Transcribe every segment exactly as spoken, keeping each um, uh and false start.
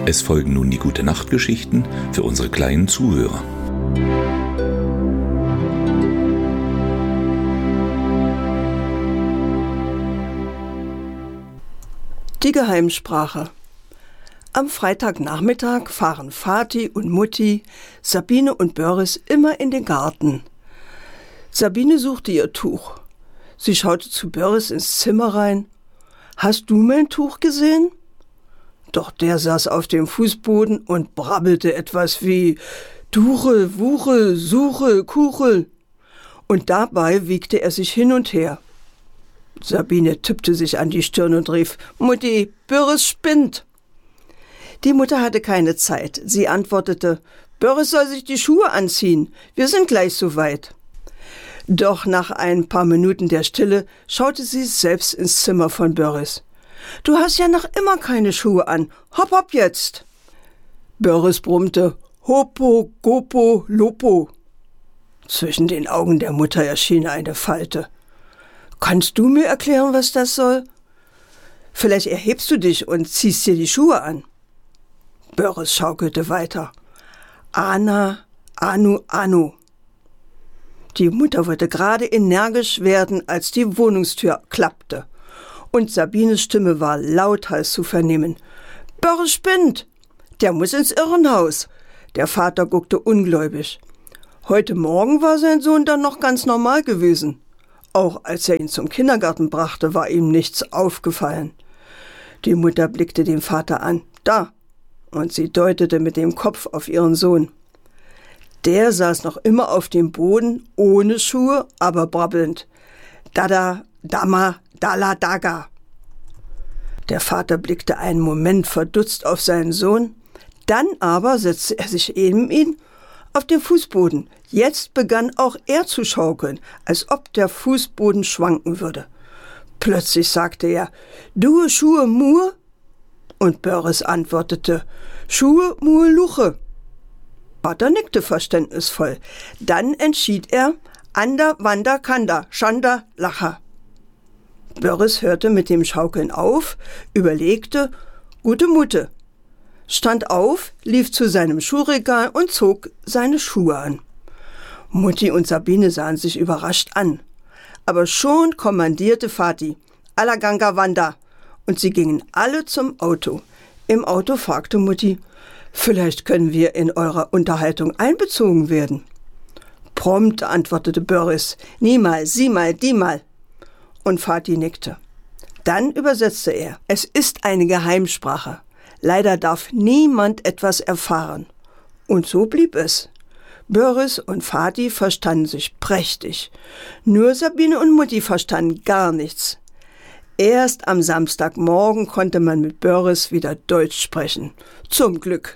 Es folgen nun die Gute-Nacht-Geschichten für unsere kleinen Zuhörer. Die Geheimsprache. Am Freitagnachmittag fahren Vati und Mutti, Sabine und Börres immer in den Garten. Sabine suchte ihr Tuch. Sie schaute zu Börres ins Zimmer rein. »Hast du mein Tuch gesehen?« Doch der saß auf dem Fußboden und brabbelte etwas wie »Duche, Wuche, Suche, Kuchel«. Und dabei wiegte er sich hin und her. Sabine tippte sich an die Stirn und rief, »Mutti, Börres spinnt!« Die Mutter hatte keine Zeit. Sie antwortete, »Börres soll sich die Schuhe anziehen. Wir sind gleich soweit.« Doch nach ein paar Minuten der Stille schaute sie selbst ins Zimmer von Börres. »Du hast ja noch immer keine Schuhe an. Hopp, hopp jetzt!« Börres brummte, »Hopo, Gopo, Lopo.« Zwischen den Augen der Mutter erschien eine Falte. »Kannst du mir erklären, was das soll? Vielleicht erhebst du dich und ziehst dir die Schuhe an.« Börres schaukelte weiter. »Ana, Anu, Anu.« Die Mutter wollte gerade energisch werden, als die Wohnungstür klappte. Und Sabines Stimme war lauthals zu vernehmen. »Börres spinnt! Der muss ins Irrenhaus!« Der Vater guckte ungläubig. Heute Morgen war sein Sohn dann noch ganz normal gewesen. Auch als er ihn zum Kindergarten brachte, war ihm nichts aufgefallen. Die Mutter blickte den Vater an. »Da!« Und sie deutete mit dem Kopf auf ihren Sohn. Der saß noch immer auf dem Boden, ohne Schuhe, aber brabbelnd. »Dada, Dama, Dala, Daga.« Der Vater blickte einen Moment verdutzt auf seinen Sohn. Dann aber setzte er sich neben ihn auf den Fußboden. Jetzt begann auch er zu schaukeln, als ob der Fußboden schwanken würde. Plötzlich sagte er, »Du Schuhe Mur?« Und Börres antwortete, »Schuhe Mur Luche.« Vater nickte verständnisvoll. Dann entschied er, »Anda, Wanda, Kanda, Schanda, Lacha.« Börres hörte mit dem Schaukeln auf, überlegte, »Gute Mutte«, stand auf, lief zu seinem Schuhregal und zog seine Schuhe an. Mutti und Sabine sahen sich überrascht an. Aber schon kommandierte Vati, »Alla Ganga Wanda«, und sie gingen alle zum Auto. Im Auto fragte Mutti, »Vielleicht können wir in eurer Unterhaltung einbezogen werden?« Prompt antwortete Börres, »Niemal, siemal, diemal.« Und Vati nickte. Dann übersetzte er, »Es ist eine Geheimsprache. Leider darf niemand etwas erfahren.« Und so blieb es. Börres und Vati verstanden sich prächtig. Nur Sabine und Mutti verstanden gar nichts. Erst am Samstagmorgen konnte man mit Börres wieder Deutsch sprechen. Zum Glück.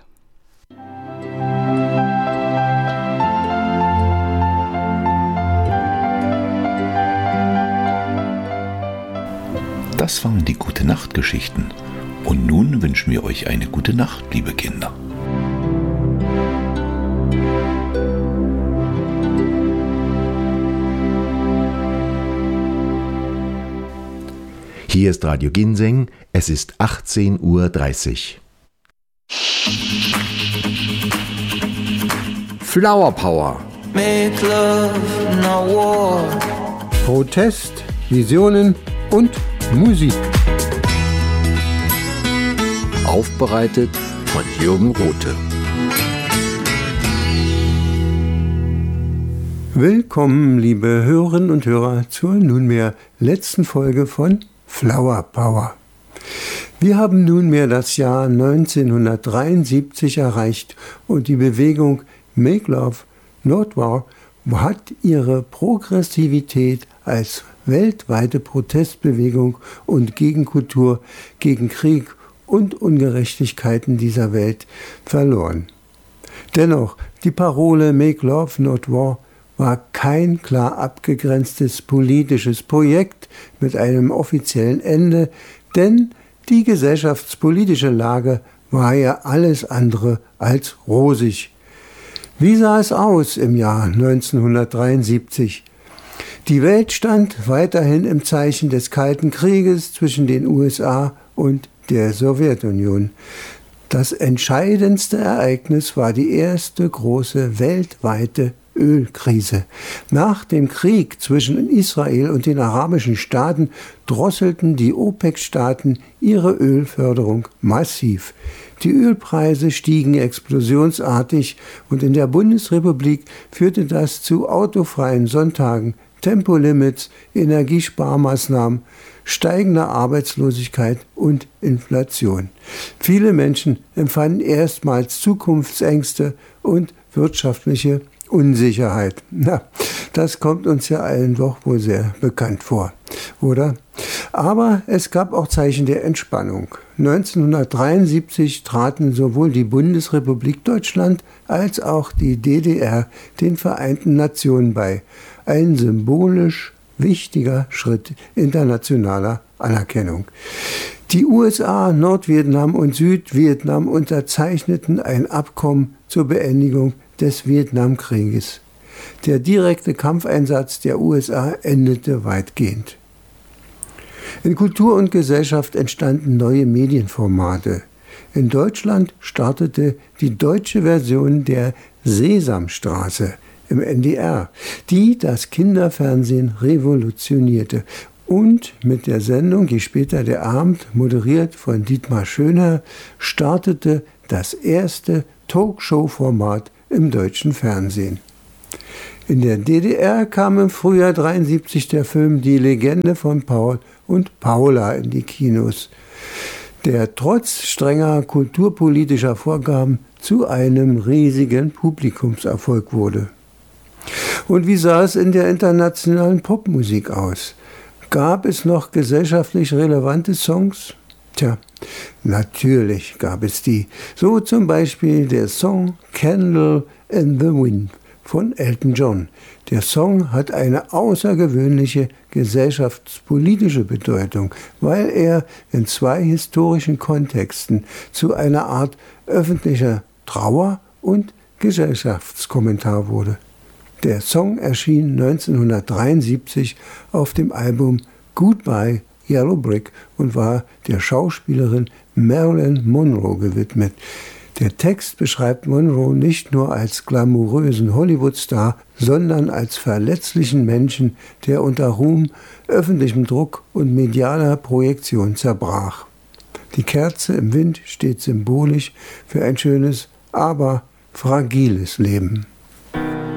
Das waren die Gute-Nacht-Geschichten. Und nun wünschen wir euch eine gute Nacht, liebe Kinder. Hier ist Radio Ginseng, es ist achtzehn Uhr dreißig. Flower Power. Make love, not war. Protest, Visionen und Musik. Aufbereitet von Jürgen Rothe. Willkommen, liebe Hörerinnen und Hörer, zur nunmehr letzten Folge von Flower Power. Wir haben nunmehr das Jahr neunzehnhundertdreiundsiebzig erreicht und die Bewegung Make Love, Not War hat ihre Progressivität als weltweite Protestbewegung und Gegenkultur gegen Krieg und Ungerechtigkeiten dieser Welt verloren. Dennoch, die Parole Make Love, Not War war kein klar abgegrenztes politisches Projekt mit einem offiziellen Ende, denn die gesellschaftspolitische Lage war ja alles andere als rosig. Wie sah es aus im Jahr neunzehnhundertdreiundsiebzig? Die Welt stand weiterhin im Zeichen des Kalten Krieges zwischen den U S A und der Sowjetunion. Das entscheidendste Ereignis war die erste große weltweite Ölkrise. Nach dem Krieg zwischen Israel und den arabischen Staaten drosselten die OPEC-Staaten ihre Ölförderung massiv. Die Ölpreise stiegen explosionsartig und in der Bundesrepublik führte das zu autofreien Sonntagen, Tempolimits, Energiesparmaßnahmen, steigender Arbeitslosigkeit und Inflation. Viele Menschen empfanden erstmals Zukunftsängste und wirtschaftliche Unsicherheit. Na, das kommt uns ja allen doch wohl sehr bekannt vor, oder? Aber es gab auch Zeichen der Entspannung. neunzehnhundertdreiundsiebzig traten sowohl die Bundesrepublik Deutschland als auch die D D R den Vereinten Nationen bei. Ein symbolisch wichtiger Schritt internationaler Anerkennung. Die U S A, Nordvietnam und Südvietnam unterzeichneten ein Abkommen zur Beendigung des Vietnamkrieges. Der direkte Kampfeinsatz der U S A endete weitgehend. In Kultur und Gesellschaft entstanden neue Medienformate. In Deutschland startete die deutsche Version der Sesamstraße im N D R, die das Kinderfernsehen revolutionierte. Und mit der Sendung Je später der Abend, moderiert von Dietmar Schönherr, startete das erste Talkshow-Format im deutschen Fernsehen. In der D D R kam im Frühjahr neunzehnhundertdreiundsiebzig der Film Die Legende von Paul und Paula in die Kinos, der trotz strenger kulturpolitischer Vorgaben zu einem riesigen Publikumserfolg wurde. Und wie sah es in der internationalen Popmusik aus? Gab es noch gesellschaftlich relevante Songs? Tja, natürlich gab es die. So zum Beispiel der Song Candle in the Wind von Elton John. Der Song hat eine außergewöhnliche gesellschaftspolitische Bedeutung, weil er in zwei historischen Kontexten zu einer Art öffentlicher Trauer und Gesellschaftskommentar wurde. Der Song erschien neunzehnhundertdreiundsiebzig auf dem Album Goodbye Yellow Brick und war der Schauspielerin Marilyn Monroe gewidmet. Der Text beschreibt Monroe nicht nur als glamourösen Hollywood-Star, sondern als verletzlichen Menschen, der unter Ruhm, öffentlichem Druck und medialer Projektion zerbrach. Die Kerze im Wind steht symbolisch für ein schönes, aber fragiles Leben.